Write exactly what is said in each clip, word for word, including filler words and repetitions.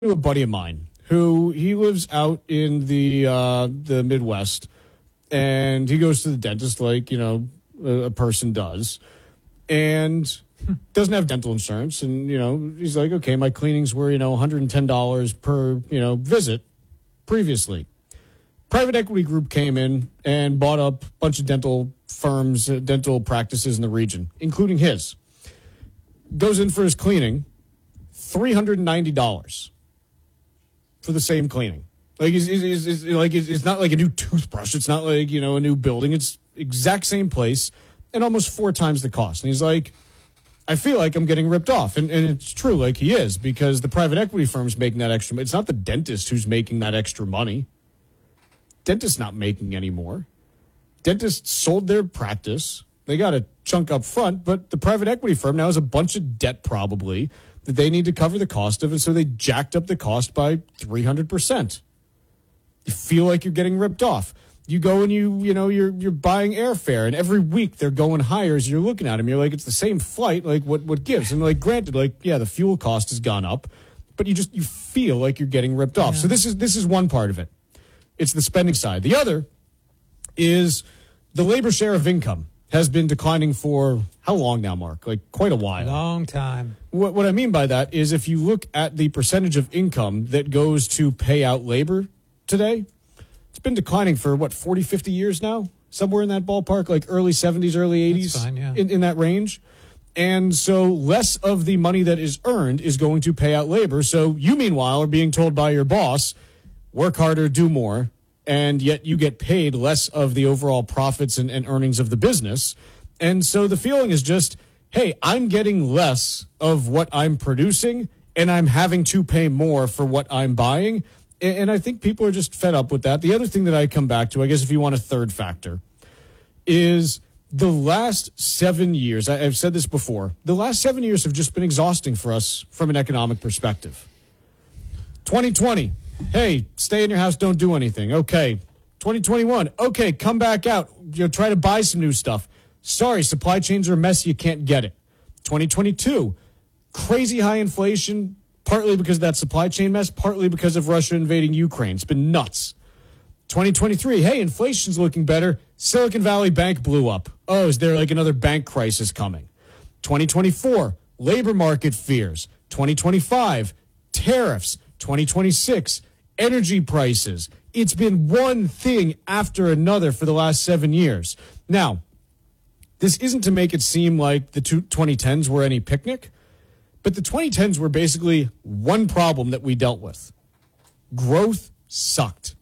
to a buddy of mine who he lives out in the uh, the Midwest, and he goes to the dentist like, you know, a, a person does, and doesn't have dental insurance. And, you know, he's like, okay, my cleanings were, you know, one hundred ten dollars per, you know, visit previously. Private equity group came in and bought up a bunch of dental firms, uh, dental practices in the region, including his. Goes in for his cleaning, three hundred ninety dollars for the same cleaning. Like, it's, it's, it's, like it's not like a new toothbrush. It's not like, you know, a new building. It's exact same place and almost four times the cost. And he's like, I feel like I'm getting ripped off. And, and it's true, like he is, because the private equity firm's making that extra. It's not the dentist who's making that extra money. Dentist's not making any more. Dentists sold their practice. They got a chunk up front, but the private equity firm now has a bunch of debt probably that they need to cover the cost of, and so they jacked up the cost by three hundred percent. You feel like you're getting ripped off. You go and you, you know, you're you're buying airfare, and every week they're going higher as you're looking at them. You're like, it's the same flight, like what, what gives? And like, granted, like, yeah, the fuel cost has gone up, but you just, you feel like you're getting ripped off. Yeah. So this is this is one part of it. It's the spending side. The other is the labor share of income has been declining for how long now, Mark? Like quite a while. Long time. What, what I mean by that is if you look at the percentage of income that goes to pay out labor today, it's been declining for, what, forty, fifty years now? Somewhere in that ballpark, like early seventies, early eighties, That's fine, yeah. in, in that range. And so less of the money that is earned is going to pay out labor. So you, meanwhile, are being told by your boss, work harder, do more, and yet you get paid less of the overall profits and, and earnings of the business. And so the feeling is just, hey, I'm getting less of what I'm producing, and I'm having to pay more for what I'm buying. And, and I think people are just fed up with that. The other thing that I come back to, I guess if you want a third factor, is the last seven years, I, I've said this before, the last seven years have just been exhausting for us from an economic perspective. twenty twenty. Hey, stay in your house, don't do anything. Okay. twenty twenty-one. Okay, come back out. You know, try to buy some new stuff. Sorry, supply chains are a mess. You can't get it. twenty twenty-two. Crazy high inflation, partly because of that supply chain mess, partly because of Russia invading Ukraine. It's been nuts. twenty twenty-three. Hey, inflation's looking better. Silicon Valley Bank blew up. Oh, is there like another bank crisis coming? twenty twenty-four. Labor market fears. twenty twenty-five. Tariffs. twenty twenty-six. Energy prices. It's been one thing after another for the last seven years. Now, this isn't to make it seem like the two twenty tens were any picnic, but the twenty tens were basically one problem that we dealt with. Growth sucked.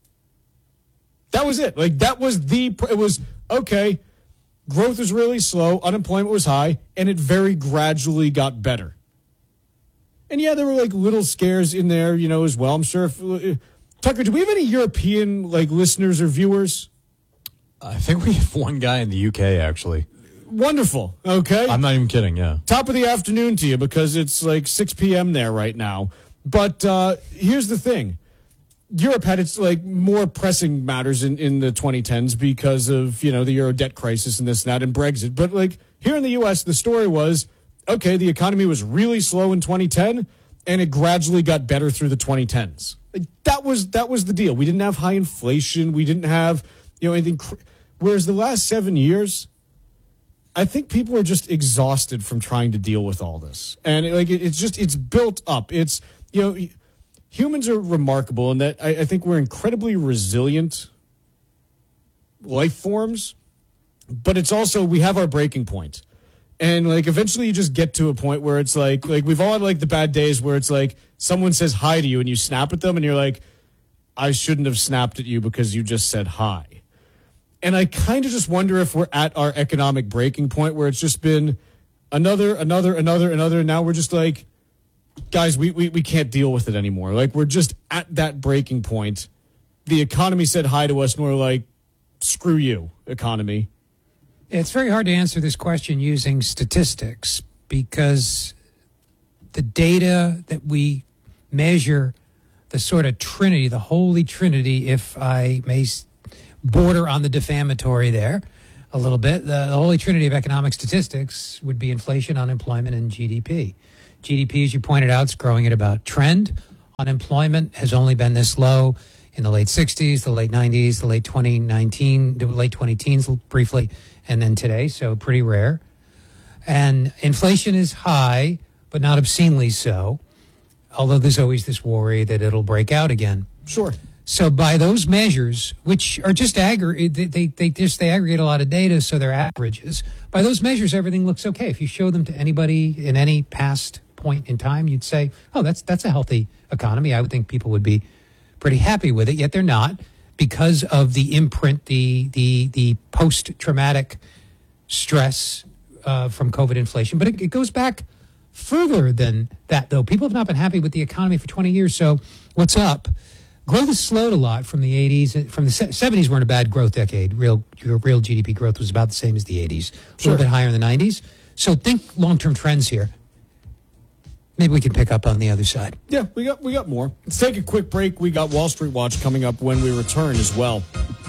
That was it. Like, that was the, it was, okay, growth was really slow, unemployment was high, and it very gradually got better. And yeah, there were like little scares in there, you know, as well. I'm sure if, uh, Tucker, do we have any European like listeners or viewers? I think we have one guy in the U K, actually. Wonderful. Okay. I'm not even kidding, yeah. Top of the afternoon to you because it's like six p.m. there right now. But uh, here's the thing. Europe had its like more pressing matters in, in the twenty tens because of, you know, the Euro debt crisis and this and that and Brexit. But like here in the U S, the story was, okay, the economy was really slow in twenty ten, and it gradually got better through the twenty tens. Like, that was that was the deal. We didn't have high inflation. We didn't have, you know, anything. Cr- Whereas the last seven years, I think people are just exhausted from trying to deal with all this, and it, like it, it's just it's built up. It's, you know, humans are remarkable in that I, I think we're incredibly resilient life forms, but it's also we have our breaking point. And like eventually you just get to a point where it's like like we've all had like the bad days where it's like someone says hi to you and you snap at them and you're like, I shouldn't have snapped at you because you just said hi. And I kind of just wonder if we're at our economic breaking point where it's just been another, another, another, another. And now we're just like, guys, we, we, we can't deal with it anymore. Like we're just at that breaking point. The economy said hi to us and we're like, screw you, economy. It's very hard to answer this question using statistics because the data that we measure, the sort of trinity, the holy trinity, if I may border on the defamatory there a little bit, the, the holy trinity of economic statistics would be inflation, unemployment, and G D P. G D P, as you pointed out, is growing at about trend. Unemployment has only been this low in the late sixties, the late nineties, the late twenty nineteen, the late twenty teens briefly, and then today, so pretty rare. And inflation is high, but not obscenely so, although there's always this worry that it'll break out again. Sure. So by those measures, which are just aggregate, they, they, they just they aggregate a lot of data, so they're averages. By those measures, everything looks okay. If you show them to anybody in any past point in time, you'd say, oh, that's that's a healthy economy. I would think people would be pretty happy with it, yet they're not, because of the imprint, the the the post-traumatic stress uh, from COVID inflation. But it, it goes back further than that, though. People have not been happy with the economy for twenty years, so what's up? Growth has slowed a lot from the eighties. From the seventies weren't a bad growth decade. Real real G D P growth was about the same as the eighties. A Sure. little bit higher in the nineties. So think long-term trends here. Maybe we can pick up on the other side. Yeah, we got we got more. Let's take a quick break. We got Wall Street Watch coming up when we return as well.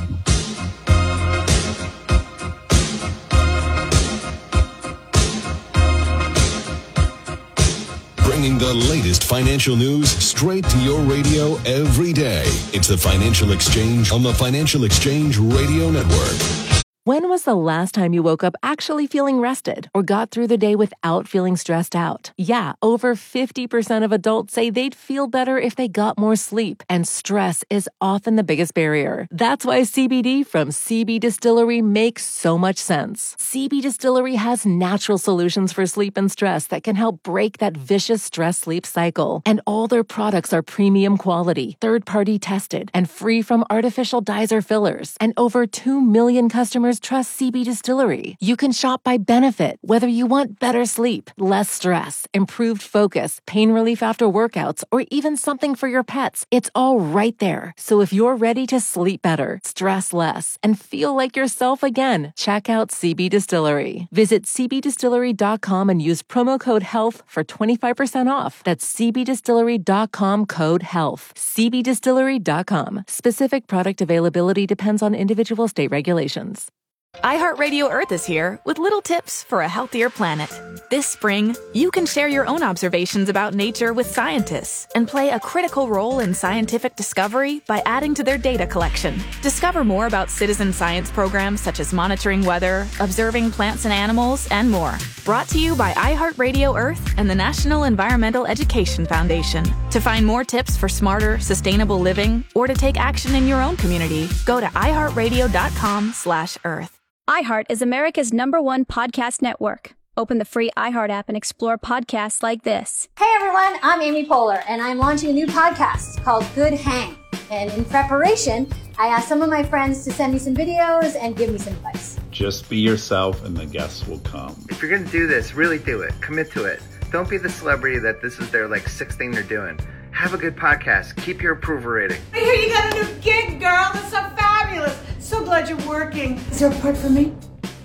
Bringing the latest financial news straight to your radio every day. It's the Financial Exchange on the Financial Exchange Radio Network. When was the last time you woke up actually feeling rested or got through the day without feeling stressed out? Yeah, over fifty percent of adults say they'd feel better if they got more sleep, and stress is often the biggest barrier. That's why C B D from C B Distillery makes so much sense. C B Distillery has natural solutions for sleep and stress that can help break that vicious stress-sleep cycle. And all their products are premium quality, third-party tested, and free from artificial dyes or fillers. And over two million customers trust C B Distillery. You can shop by benefit, whether you want better sleep, less stress, improved focus, pain relief after workouts, or even something for your pets. It's all right there. So if you're ready to sleep better, stress less, and feel like yourself again, check out C B Distillery. Visit c b distillery dot com and use promo code HEALTH for twenty-five percent off. That's c b distillery dot com code HEALTH. c b distillery dot com. Specific product availability depends on individual state regulations. iHeartRadio Earth is here with little tips for a healthier planet. This spring, you can share your own observations about nature with scientists and play a critical role in scientific discovery by adding to their data collection. Discover more about citizen science programs such as monitoring weather, observing plants and animals, and more. Brought to you by iHeartRadio Earth and the National Environmental Education Foundation. To find more tips for smarter, sustainable living or to take action in your own community, go to iHeartRadio.com slash Earth. iHeart is America's number one podcast network. Open the free iHeart app and explore podcasts like this. Hey everyone, I'm Amy Poehler, and I'm launching a new podcast called Good Hang. And in preparation, I asked some of my friends to send me some videos and give me some advice. Just be yourself and the guests will come. If you're going to do this, really do it. Commit to it. Don't be the celebrity that this is their like sixth thing they're doing. Have a good podcast. Keep your approval rating. I hear you got a new gig, girl. That's so fabulous. So glad you're working. Is there a part for me?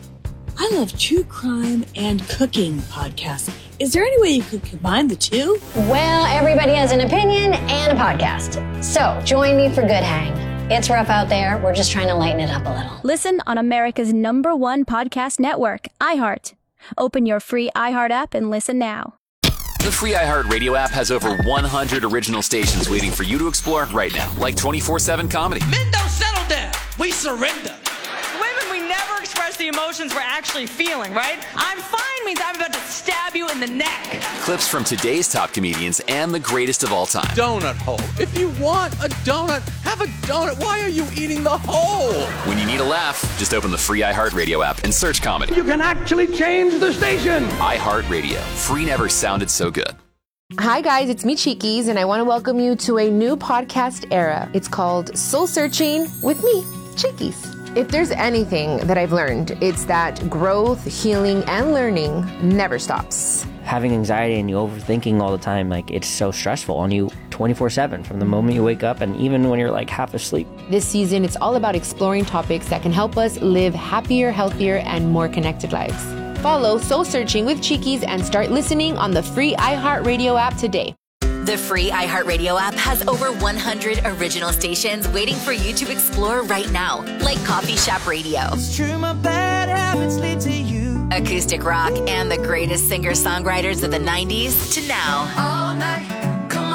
I love true crime and cooking podcasts. Is there any way you could combine the two? Well, everybody has an opinion and a podcast. So join me for Good Hang. It's rough out there. We're just trying to lighten it up a little. Listen on America's number one podcast network, iHeart. Open your free iHeart app and listen now. The free iHeart Radio app has over one hundred original stations waiting for you to explore right now, like twenty-four seven comedy. Men don't settle down. We surrender. Women, we never express the emotions we're actually feeling, right? I'm fine means I'm about to stab you in the neck. Clips from today's top comedians and the greatest of all time. Donut hole. If you want a donut, have a donut. Why are you eating the hole? When you need a laugh, just open the free iHeart Radio app and search comedy. You can actually change the station. iHeart Radio. Free never sounded so good. Hi guys, it's me Cheekies, and I want to welcome you to a new podcast era. It's called Soul Searching with me, Cheekies. If there's anything that I've learned, it's that growth, healing, and learning never stops. Having anxiety and you overthinking all the time, like it's so stressful on you twenty-four seven from the moment you wake up and even when you're like half asleep. This season, it's all about exploring topics that can help us live happier, healthier, and more connected lives. Follow Soul Searching with Cheekies and start listening on the free iHeartRadio app today. The free iHeartRadio app has over one hundred original stations waiting for you to explore right now, like Coffee Shop Radio, It's true, my bad habits lead to you. Acoustic rock, and the greatest singer-songwriters of the nineties to now. All night, come on, dance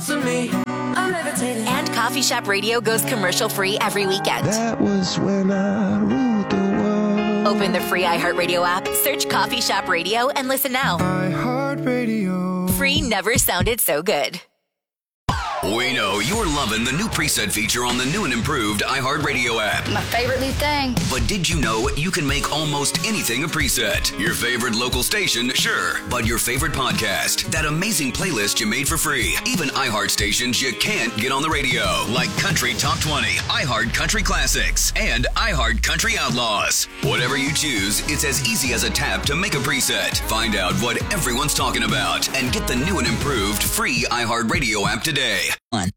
parts of me. I'm levitating. And Coffee Shop Radio goes commercial free every weekend. That was when I ruled the world. Open the free iHeartRadio app, search Coffee Shop Radio, and listen now. iHeartRadio. Free never sounded so good. We know you're loving the new preset feature on the new and improved iHeartRadio app. My favorite new thing. But did you know you can make almost anything a preset? Your favorite local station, sure. But your favorite podcast, that amazing playlist you made for free. Even iHeart stations you can't get on the radio, like Country Top twenty, iHeart Country Classics, and iHeart Country Outlaws. Whatever you choose, it's as easy as a tap to make a preset. Find out what everyone's talking about and get the new and improved free iHeartRadio app today. On.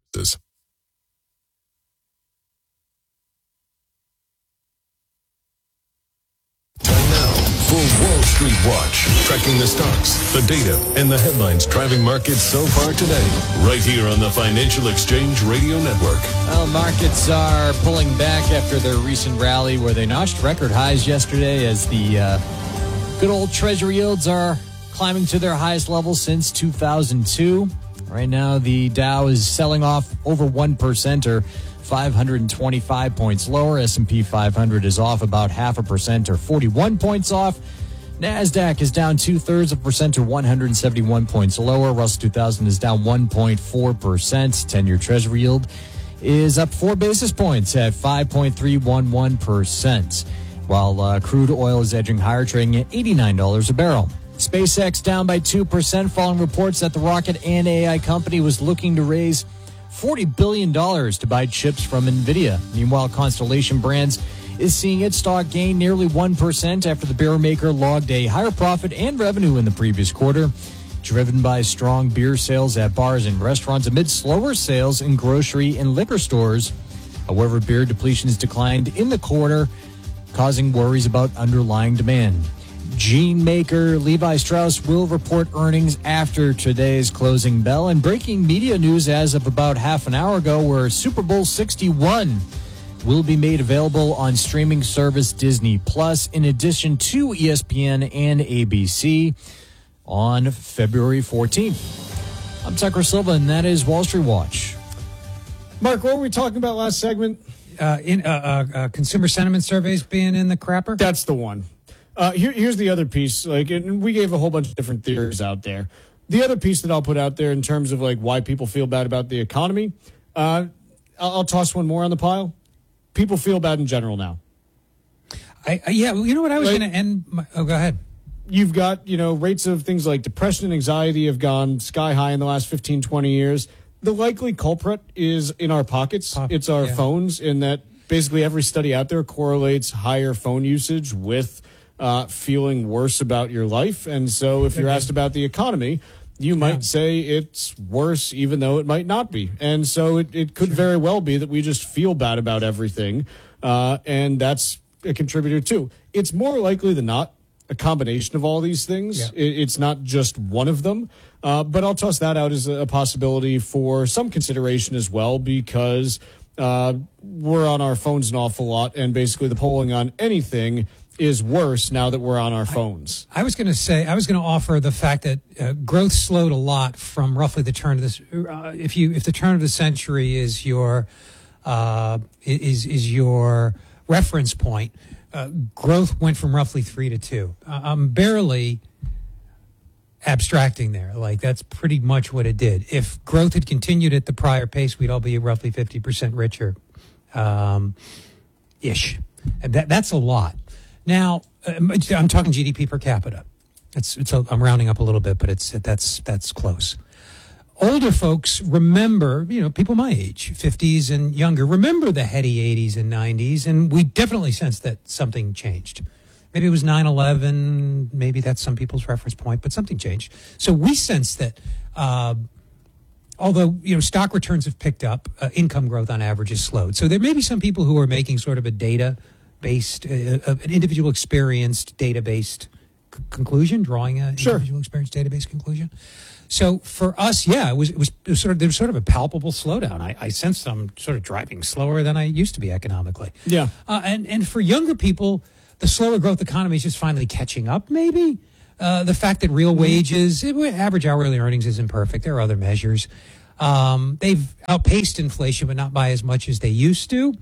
For Wall Street Watch, tracking the stocks, the data, and the headlines driving markets so far today, right here on the Financial Exchange Radio Network. Well, markets are pulling back after their recent rally where they notched record highs yesterday as the uh, good old Treasury yields are climbing to their highest level since two thousand two. Right now, the Dow is selling off over one percent or five hundred twenty-five points lower. S and P five hundred is off about half a percent or forty-one points off. NASDAQ is down two-thirds of a percent or one hundred seventy-one points lower. Russell two thousand is down one point four percent. ten-year Treasury yield is up four basis points at five point three one one percent, while uh, crude oil is edging higher, trading at eighty-nine dollars a barrel. SpaceX down by two percent following reports that the rocket and A I company was looking to raise forty billion dollars to buy chips from NVIDIA. Meanwhile, Constellation Brands is seeing its stock gain nearly one percent after the beer maker logged a higher profit and revenue in the previous quarter, driven by strong beer sales at bars and restaurants amid slower sales in grocery and liquor stores. However, beer depletions declined in the quarter, causing worries about underlying demand. Jean maker Levi Strauss will report earnings after today's closing bell. And breaking media news as of about half an hour ago, where Super Bowl sixty-one will be made available on streaming service Disney Plus, in addition to E S P N and A B C on February fourteenth. I'm Tucker Silva, and that is Wall Street Watch. Mark, what were we talking about last segment? Uh, in uh, uh, uh, consumer sentiment surveys being in the crapper? That's the one. Uh, here, here's the other piece. Like, and we gave a whole bunch of different theories out there. The other piece that I'll put out there in terms of like why people feel bad about the economy, uh, I'll, I'll toss one more on the pile. People feel bad in general now. I, I yeah, well, you know what I was Like, going to end. My, oh, go ahead. You've got, you know, rates of things like depression and anxiety have gone sky high in the last fifteen, twenty years. The likely culprit is in our pockets. Pop, it's our yeah. phones, in that basically every study out there correlates higher phone usage with uh, feeling worse about your life. And so if you're asked about the economy, you might yeah. say it's worse, even though it might not be. And so it, it could sure. very well be that we just feel bad about everything. Uh, and that's a contributor too. It's more likely than not a combination of all these things. Yeah. It, it's not just one of them. Uh, but I'll toss that out as a possibility for some consideration as well, because uh, we're on our phones an awful lot, and basically the polling on anything is worse now that we're on our phones. I, I was going to say, I was going to offer the fact that uh, growth slowed a lot from roughly the turn of this. Uh, if you, if the turn of the century is your, uh, is is your reference point, uh, growth went from roughly three to two. Uh, I'm barely abstracting there. Like, that's pretty much what it did. If growth had continued at the prior pace, we'd all be roughly fifty percent richer, um, ish. And that that's a lot. Now, I'm talking G D P per capita. It's, it's a, I'm rounding up a little bit, but it's that's that's close. Older folks remember, you know, people my age, fifties and younger, remember the heady eighties and nineties, and we definitely sensed that something changed. Maybe it was nine eleven, maybe that's some people's reference point, but something changed. So we sense that, uh, although, you know, stock returns have picked up, uh, income growth on average has slowed. So there may be some people who are making sort of a data based, uh, an individual experienced data-based c- conclusion, drawing an sure. individual experienced data-based conclusion. So for us, yeah, it was, it was, it was sort of, there was sort of a palpable slowdown. I, I sensed I'm sort of driving slower than I used to be economically. Yeah. Uh, and, and for younger people, the slower growth economy is just finally catching up, maybe. Uh, the fact that real wages, it, average hourly earnings isn't perfect. There are other measures. Um, they've outpaced inflation, but not by as much as they used to.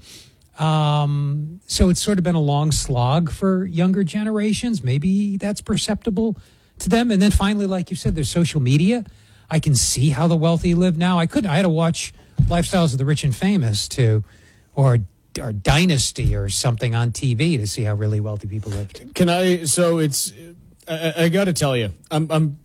Um, so it's sort of been a long slog for younger generations. Maybe that's perceptible to them. And then finally, like you said, there's social media. I can see how the wealthy live now. I couldn't. I had to watch Lifestyles of the Rich and Famous to, or or Dynasty or something on T V to see how really wealthy people lived. Can I? So it's. I, I got to tell you, I'm. I'm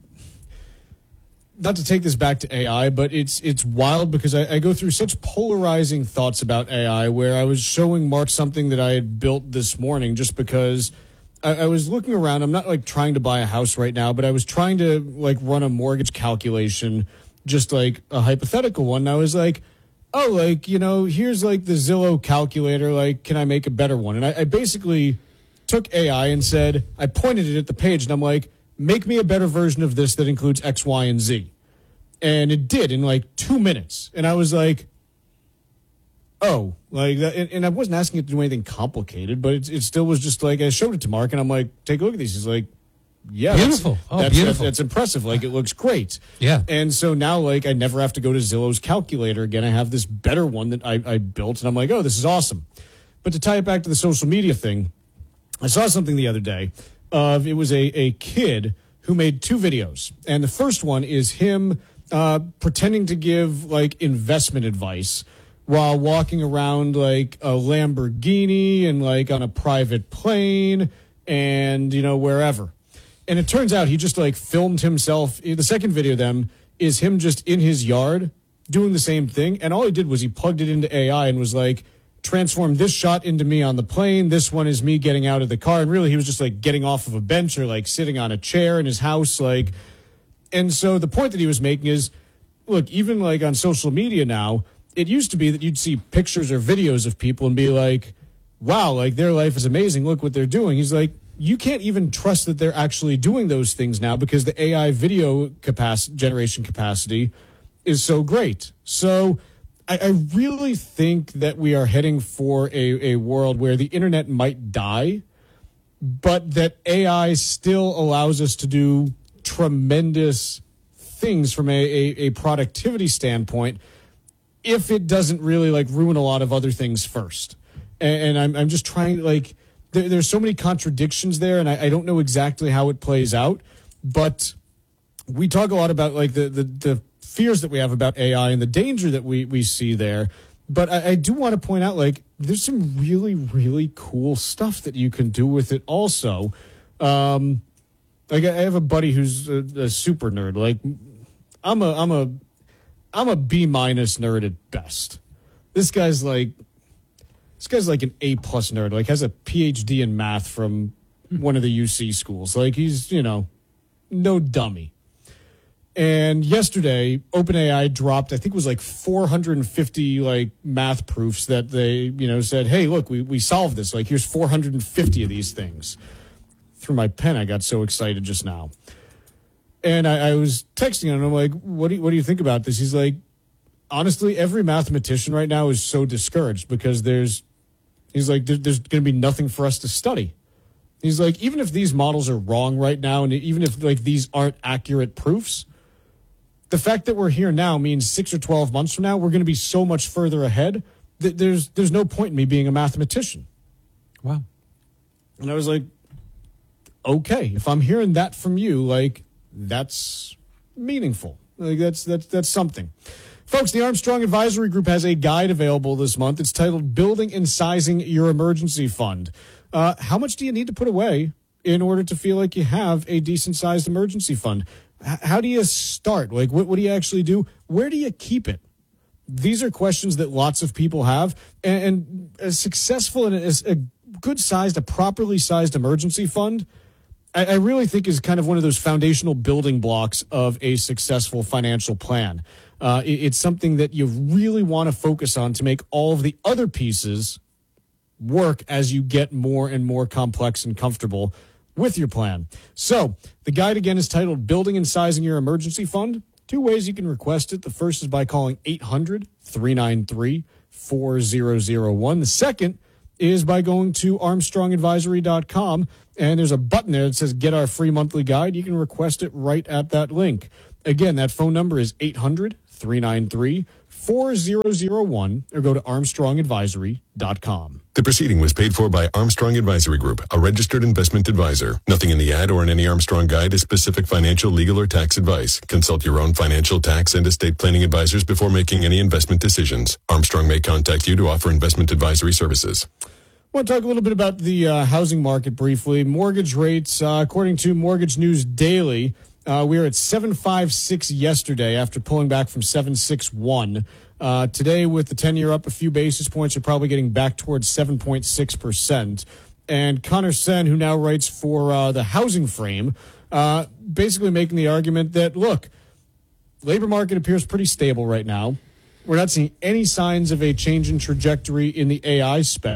not to take this back to A I, but it's it's wild because I, I go through such polarizing thoughts about A I. Where I was showing Mark something that I had built this morning, just because I, I was looking around. I'm not like trying to buy a house right now, but I was trying to like run a mortgage calculation, just like a hypothetical one. And I was like, oh, like, you know, here's like the Zillow calculator. Like, can I make a better one? And I, I basically took A I and said, I pointed it at the page and I'm like, make me a better version of this that includes X, Y, and Z. And it did in like two minutes. And I was like, oh, like that. And, and I wasn't asking it to do anything complicated, but it, it still was just like, I showed it to Mark and I'm like, take a look at these. He's like, yeah, beautiful. That's, oh, that's, beautiful. That's, that's impressive. Like, it looks great. Yeah. And so now, like, I never have to go to Zillow's calculator again. I have this better one that I, I built, and I'm like, oh, this is awesome. But to tie it back to the social media thing, I saw something the other day of it was a, a kid who made two videos. And the first one is him uh, pretending to give, like, investment advice while walking around, like, a Lamborghini and, like, on a private plane and, you know, wherever. And it turns out he just, like, filmed himself. The second video of them is him just in his yard doing the same thing. And all he did was he plugged it into A I and was like, transform this shot into me on the plane. This one is me getting out of the car. And really, he was just, like, getting off of a bench or, like, sitting on a chair in his house. Like, and so the point that he was making is, look, even, like, on social media now, it used to be that you'd see pictures or videos of people and be like, wow, like, their life is amazing. Look what they're doing. He's like, you can't even trust that they're actually doing those things now because the A I video capacity, generation capacity is so great. So I, I really think that we are heading for a, a world where the internet might die, but that A I still allows us to do tremendous things from a, a, a productivity standpoint if it doesn't really, like, ruin a lot of other things first. And, and I'm, I'm just trying, like, there, there's so many contradictions there, and I, I don't know exactly how it plays out, but we talk a lot about, like, the, the, the fears that we have about A I and the danger that we, we see there. But I, I do want to point out, like, there's some really, really cool stuff that you can do with it also. Um, like, I have a buddy who's a, a super nerd. Like, I'm a, I'm a, I'm a B minus nerd at best. This guy's like, this guy's like an A plus nerd. Like, has a P H D in math from one of the U C schools. Like, he's, you know, no dummy. And yesterday, OpenAI dropped, I think it was like four hundred fifty like math proofs that they, you know, said, hey, look, we, we solved this. Like, here's four hundred fifty of these things. Through my pen, I got so excited just now. And I, I was texting him, and I'm like, what do you, what do you think about this? He's like, honestly, every mathematician right now is so discouraged because there's, he's like, there, there's going to be nothing for us to study. He's like, even if these models are wrong right now, and even if, like, these aren't accurate proofs, the fact that we're here now means six or twelve months from now, we're going to be so much further ahead that there's, there's no point in me being a mathematician. Wow. And I was like, okay, if I'm hearing that from you, like, that's meaningful. Like, that's that's that's something. Folks, the Armstrong Advisory Group has a guide available this month. It's titled Building and Sizing Your Emergency Fund. Uh, how much do you need to put away in order to feel like you have a decent-sized emergency fund? H- how do you start? Like, what, what do you actually do? Where do you keep it? These are questions that lots of people have. And, and as successful and as a good-sized, a properly sized emergency fund, I really think is kind of one of those foundational building blocks of a successful financial plan. Uh, it's something that you really want to focus on to make all of the other pieces work as you get more and more complex and comfortable with your plan. So the guide, again, is titled Building and Sizing Your Emergency Fund. Two ways you can request it. The first is by calling eight hundred, three nine three, four zero zero one. The second is by going to armstrong advisory dot com, and there's a button there that says Get Our Free Monthly Guide. You can request it right at that link. Again, that phone number is eight hundred, three nine three, four zero zero one or go to armstrong advisory dot com. The proceeding was paid for by Armstrong Advisory Group, a registered investment advisor. Nothing in the ad or in any Armstrong guide is specific financial, legal, or tax advice. Consult your own financial, tax, and estate planning advisors before making any investment decisions. Armstrong may contact you to offer investment advisory services. I want to talk a little bit about the uh, housing market briefly. Mortgage rates, uh, according to Mortgage News Daily, uh, we were at seven point five six yesterday after pulling back from seven point six one. Uh, today, with the ten-year up a few basis points, are probably getting back towards seven point six percent. And Connor Sen, who now writes for uh, the Housing Frame, uh, basically making the argument that, look, labor market appears pretty stable right now. We're not seeing any signs of a change in trajectory in the A I spec.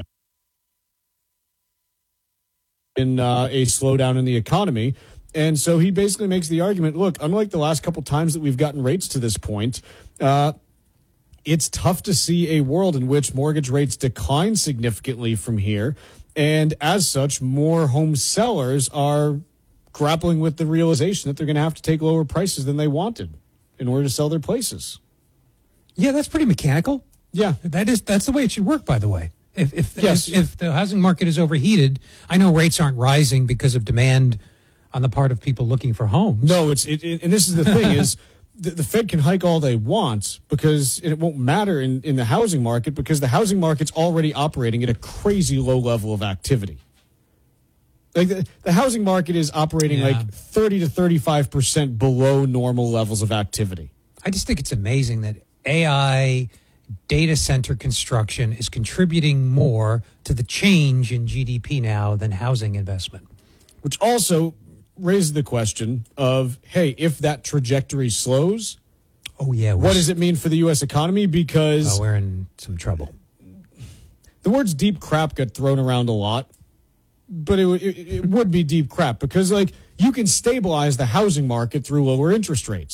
In uh, a slowdown in the economy. And so he basically makes the argument, look, unlike the last couple times that we've gotten rates to this point, uh, it's tough to see a world in which mortgage rates decline significantly from here. And as such, more home sellers are grappling with the realization that they're going to have to take lower prices than they wanted in order to sell their places. Yeah, that's pretty mechanical. Yeah. That is, that's the way it should work, by the way. If if, yes. if if the housing market is overheated, I know rates aren't rising because of demand on the part of people looking for homes. No, it's it, it and this is the thing is the, the Fed can hike all they want because it won't matter in, in the housing market because the housing market's already operating at a crazy low level of activity. Like the, the housing market is operating Yeah. like thirty to thirty-five percent below normal levels of activity. I just think it's amazing that A I data center construction is contributing more to the change in G D P now than housing investment. Which also raises the question of, hey, if that trajectory slows, oh yeah, what does it mean for the U S economy? Because oh, we're in some trouble. The words deep crap get thrown around a lot, but it, it, it would be deep crap because, like, you can stabilize the housing market through lower interest rates.